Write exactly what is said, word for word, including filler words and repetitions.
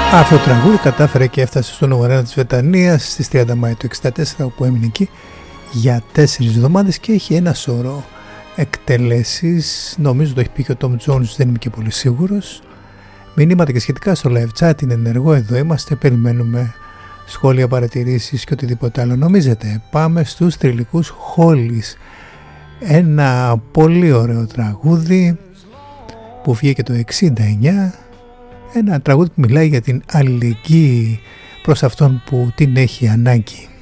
Αυτό το τραγούδι κατάφερε και έφτασε στο νούμερο ένα της Βρετανίας στις τριάντα Μαΐου του εξήντα τέσσερα, όπου έμεινε εκεί για τέσσερις εβδομάδες και έχει ένα σωρό εκτελέσεις. Νομίζω το έχει πει και ο Tom Jones, δεν είμαι και πολύ σίγουρος. Μηνύματα και σχετικά στο live chat είναι ενεργό, εδώ είμαστε, περιμένουμε σχόλια, παρατηρήσεις και οτιδήποτε άλλο νομίζετε. Πάμε στους θρυλικούς Hollies, ένα πολύ ωραίο τραγούδι που βγήκε το εξήντα εννιά, ένα τραγούδι που μιλάει για την αλληλεγγύη προς αυτόν που την έχει ανάγκη.